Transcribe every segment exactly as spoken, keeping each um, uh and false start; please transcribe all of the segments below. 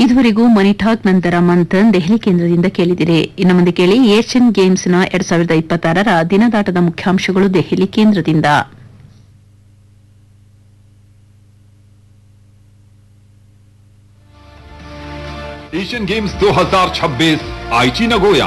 ಇದುವರೆಗೂ ಮನಿ ಟಾಕ್ ನಂತರ ಮಂಥನ್ ದೆಹಲಿ ಕೇಂದ್ರದಿಂದ ಕೇಳಿದಿರಿ. ಇನ್ನು ಮುಂದೆ ಕೇಳಿ ಏಷ್ಯನ್ ಗೇಮ್ಸ್ನ ಎರಡ್ ಸಾವಿರದ ಇಪ್ಪತ್ತಾರರ ದಿನದಾಟದ ಮುಖ್ಯಾಂಶಗಳು ದೆಹಲಿ ಕೇಂದ್ರದಿಂದ. एशियन गेम्स दो हज़ार छब्बीस आईची नगोया।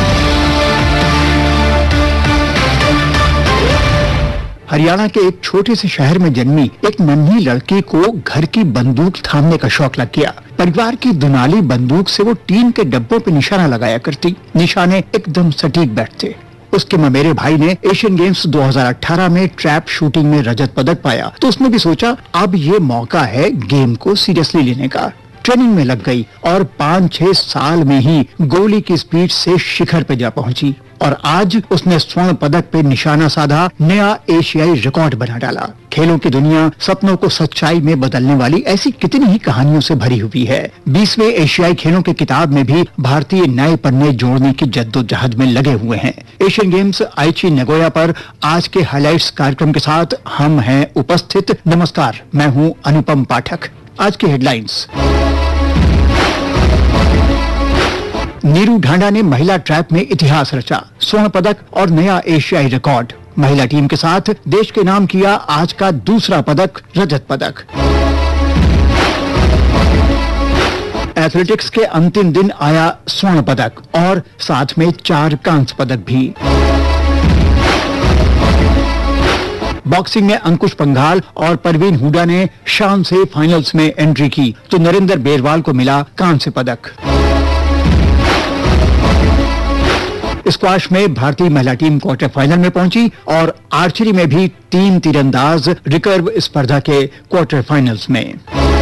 हरियाणा के एक छोटे से शहर में जन्मी एक नन्ही लड़की को घर की बंदूक थामने का शौक लग गया। परिवार की दुनाली बंदूक से वो टीन के डब्बों पे निशाना लगाया करती। निशाने एकदम सटीक बैठते। उसके ममेरे भाई ने एशियन गेम्स दो हज़ार अठारह में ट्रैप शूटिंग में रजत पदक पाया तो उसने भी सोचा अब ये मौका है गेम को सीरियसली लेने का। ट्रेनिंग में लग गई और पाँच छह साल में ही गोली की स्पीड से शिखर पे जा पहुंची और आज उसने स्वर्ण पदक पे निशाना साधा, नया एशियाई रिकॉर्ड बना डाला। खेलों की दुनिया सपनों को सच्चाई में बदलने वाली ऐसी कितनी ही कहानियों से भरी हुई है। बीसवें एशियाई खेलों की किताब में भी भारतीय नए पन्ने जोड़ने की जद्दोजहद में लगे हुए हैं। एशियन गेम्स आईची नगोया पर आज के हाइलाइट्स कार्यक्रम के साथ हम हैं उपस्थित। नमस्कार, मैं हूं अनुपम पाठक। आज की हेडलाइंस। नीरू ढांडा ने महिला ट्रैप में इतिहास रचा, स्वर्ण पदक और नया एशियाई रिकॉर्ड। महिला टीम के साथ देश के नाम किया आज का दूसरा पदक, रजत पदक। एथलेटिक्स के अंतिम दिन आया स्वर्ण पदक और साथ में चार कांस्य पदक भी। बॉक्सिंग में अंकुश पंघाल और परवीन हुडा ने शान से फाइनल्स में एंट्री की तो नरेंद्र बेरवाल को मिला कांस्य पदक। स्क्वैश में भारतीय महिला टीम क्वार्टर फाइनल में पहुंची और आर्चरी में भी तीन तीरंदाज रिकर्व स्पर्धा के क्वार्टर फाइनल्स में।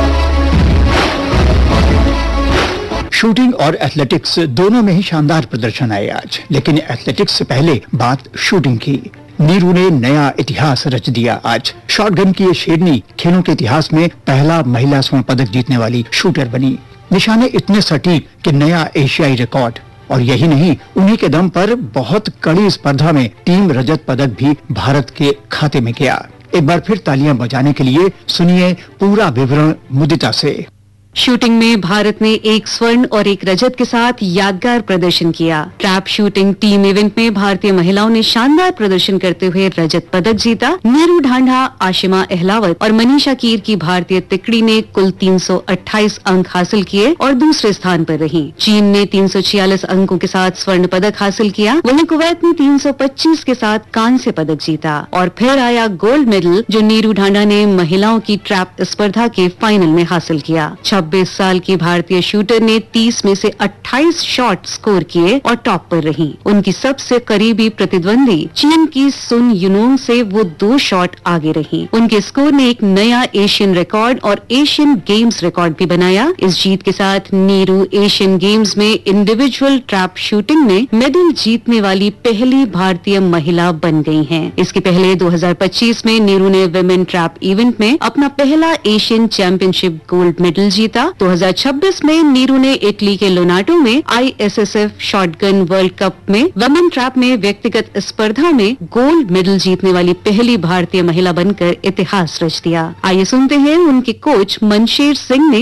शूटिंग और एथलेटिक्स दोनों में ही शानदार प्रदर्शन आए आज, लेकिन एथलेटिक्स से पहले बात शूटिंग की। नीरू ने नया इतिहास रच दिया आज। शॉटगन की ये शेरनी खेलों के इतिहास में पहला महिला स्वर्ण पदक जीतने वाली शूटर बनी। निशाने इतने सटीक कि नया एशियाई रिकॉर्ड। और यही नहीं, उन्हीं के दम पर बहुत कड़ी स्पर्धा में टीम रजत पदक भी भारत के खाते में गया। एक बार फिर तालियां बजाने के लिए सुनिए पूरा विवरण मुदिता से। शूटिंग में भारत ने एक स्वर्ण और एक रजत के साथ यादगार प्रदर्शन किया। ट्रैप शूटिंग टीम इवेंट में भारतीय महिलाओं ने शानदार प्रदर्शन करते हुए रजत पदक जीता। नीरू ढांडा, आशिमा अहलावत और मनीषा कीर की भारतीय तिकड़ी ने कुल तीन सौ अट्ठाईस अंक हासिल किए और दूसरे स्थान पर रही। चीन ने तीन सौ छियालीस अंकों के साथ स्वर्ण पदक हासिल किया, वहीं कुवैत ने तीन सौ पच्चीस के साथ कांस्य पदक जीता। और फिर आया गोल्ड मेडल जो नीरू ढांडा ने महिलाओं की ट्रैप स्पर्धा के फाइनल में हासिल किया। छब्बीस साल की भारतीय शूटर ने तीस में से अट्ठाईस शॉट स्कोर किए और टॉप पर रही। उनकी सबसे करीबी प्रतिद्वंदी चीन की सुन युनोंग से वो दो शॉट आगे रही। उनके स्कोर ने एक नया एशियन रिकॉर्ड और एशियन गेम्स रिकॉर्ड भी बनाया। इस जीत के साथ नीरू एशियन गेम्स में इंडिविजुअल ट्रैप शूटिंग में मेडल जीतने वाली पहली भारतीय महिला बन गई हैं। इसके पहले दो हज़ार पच्चीस में नीरू ने विमेन ट्रैप इवेंट में अपना पहला एशियन चैंपियनशिप गोल्ड मेडल जीता। दो हज़ार छब्बीस में नीरू ने इटली के लोनाटो में I S S F shotgun world cup में वुमेन ट्रैप में व्यक्तिगत स्पर्धा में गोल्ड मेडल जीतने वाली पहली भारतीय महिला बनकर इतिहास रच दिया। आइए सुनते हैं उनके कोच मनशेर सिंह ने